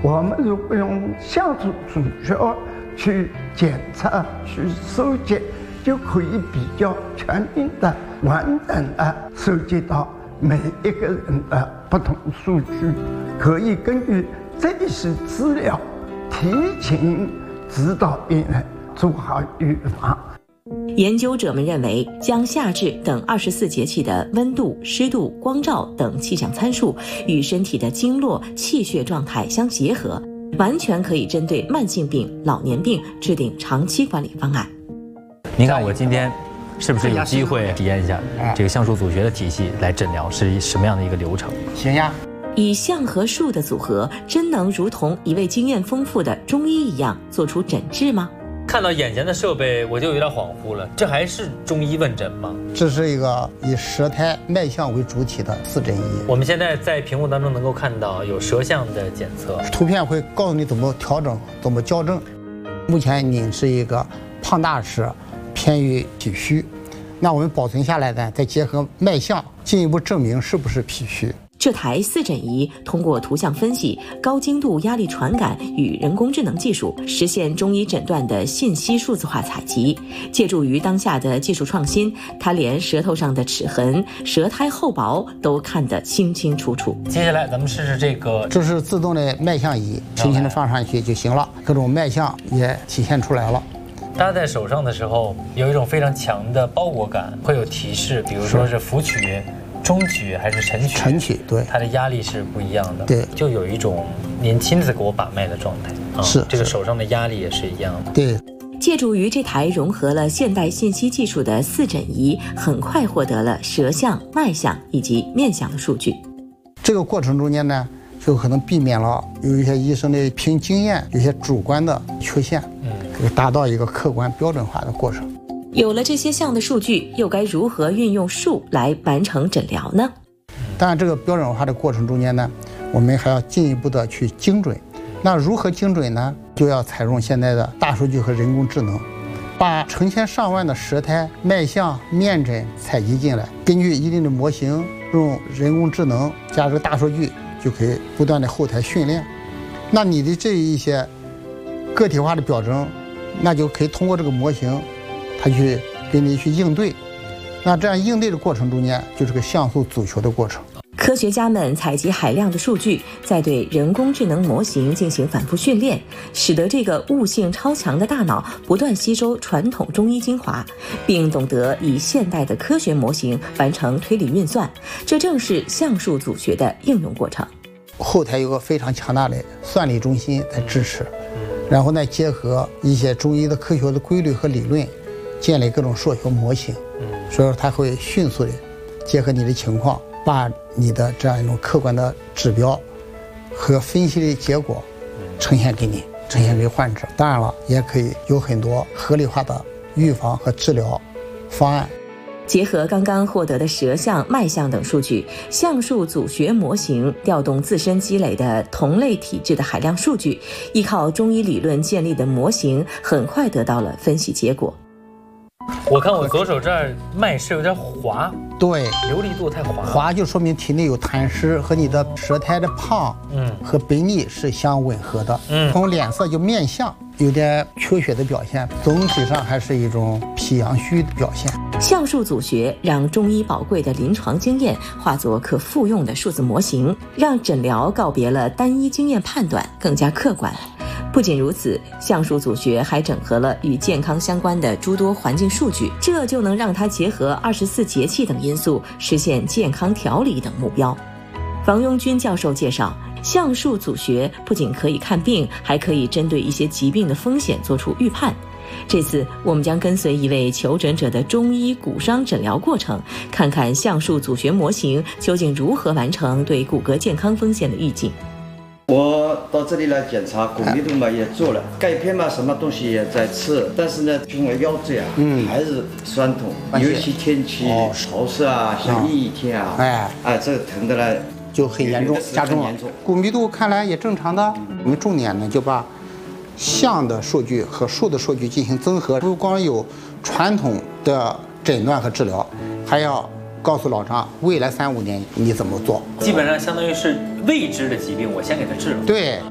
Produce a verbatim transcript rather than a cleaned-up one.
我们如果用像素组学去检测、去收集，就可以比较全面的、完整的收集到每一个人的不同数据，可以根据这些资料提前指导病人做好预防。 研究者们认为，将夏至等二十四节气的温度、湿度、光照等气象参数与身体的经络、气血状态相结合，完全可以针对慢性病、老年病制定长期管理方案。 您看，我今天是不是有机会体验一下这个橡树组学的体系来诊疗是什么样的一个流程？ 行呀。 以橡和树的组合，真能如同一位经验丰富的中医一样做出诊治吗？ 看到眼前的设备，我就有点恍惚了。这还是中医问诊吗？ 这是一个以舌苔脉象为主体的四诊仪。 我们现在在屏幕当中能够看到有舌象的检测， 图片会告诉你怎么调整、怎么校正。目前你是一个胖大舌，偏于脾虚，那我们保存下来呢，再结合脉象，进一步证明是不是脾虚。 这台四诊仪通过图像分析、高精度压力传感与人工智能技术，实现中医诊断的信息数字化采集。借助于当下的技术创新，它连舌头上的齿痕、舌苔厚薄都看得清清楚楚。 接下来咱们试试这个， 这是自动的脉象仪，轻轻的放上去就行了，各种脉象也体现出来了。 搭在手上的时候，有一种非常强的包裹感，会有提示，比如说是浮曲、中曲还是沉曲？ 沉曲，对， 它的压力是不一样的， 对， 就有一种您亲自给我把脉的状态啊。 是， 这个手上的压力也是一样的， 对。 借助于这台融合了现代信息技术的四诊仪，很快获得了舌象、脉象以及面象的数据。 这个过程中间呢，就可能避免了有一些医生的凭经验有些主观的缺陷，嗯，可以达到一个客观标准化的过程。 有了这些项的数据，又该如何运用术来完成诊疗呢？ 当然，这个标准化的过程中间呢，我们还要进一步的去精准。那如何精准呢？就要采用现在的大数据和人工智能，把成千上万的舌苔、脉象、面诊采集进来，根据一定的模型，用人工智能加这个大数据，就可以不断的后台训练。那你的这一些个体化的表征，那就可以通过这个模型，它去跟你去应对。那这样应对的过程中间，就是个像素组学的过程。 科学家们采集海量的数据，再对人工智能模型进行反复训练，使得这个悟性超强的大脑不断吸收传统中医精华，并懂得以现代的科学模型完成推理运算。这正是像素组学的应用过程。 后台有个非常强大的算力中心在支持，然后呢，结合一些中医的科学的规律和理论，建立各种数学模型，所以说它会迅速的结合你的情况，把你的这样一种客观的指标和分析的结果呈现给你，呈现给患者。当然了，也可以有很多合理化的预防和治疗方案。 结合刚刚获得的舌象、脉象等数据，像素组学模型调动自身积累的同类体质的海量数据，依靠中医理论建立的模型，很快得到了分析结果。 我看我左手这儿脉是有点滑， 对， 流利度太滑了， 滑就说明体内有痰湿，和你的舌苔的胖，嗯，和本腻是相吻合的。嗯，从脸色就面相有点缺血的表现，总体上还是一种脾阳虚的表现。 像素组学让中医宝贵的临床经验化作可复用的数字模型，让诊疗告别了单一经验判断，更加客观。不仅如此，像素组学还整合了与健康相关的诸多环境数据，这就能让它结合二十四节气等因素，实现健康调理等目标。王庸军教授介绍，像素组学不仅可以看病，还可以针对一些疾病的风险做出预判。这次我们将跟随一位求诊者的中医骨伤诊疗过程，看看像素组学模型究竟如何完成对骨骼健康风险的预警。 我到这里来检查，骨密度嘛也做了，钙片嘛什么东西也在吃，但是呢，胸的腰椎啊，嗯，还是酸痛，尤其天气潮湿啊，像阴雨天啊，哎，哎，这个疼的呢就很严重，加重了。骨密度看来也正常的，我们重点呢就把象的数据和数的数据进行综合，不光有传统的诊断和治疗，还要告诉老张未来三五年你怎么做。 基本上相当于是未知的疾病，我先给他治了。 对。